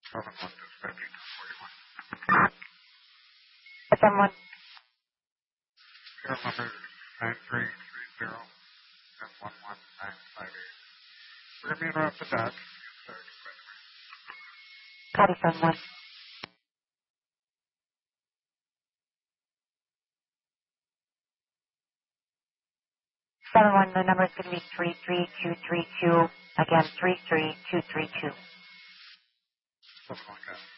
71 dispatching to 71. Your number 9330 and 11958. We're going to be interrupt the Dodge. Copy 71. 71, the number is going to be 33232. Again, 33232. Something like that.